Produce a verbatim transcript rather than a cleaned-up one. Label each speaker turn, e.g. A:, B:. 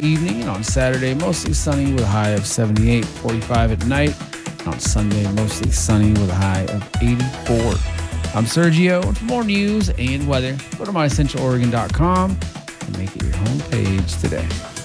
A: evening. And on Saturday, mostly sunny with a high of seventy-eight, forty-five at night. And on Sunday, mostly sunny with a high of eighty-four. I'm Sergio. And for more news and weather, go to my central oregon dot com and make it your homepage today.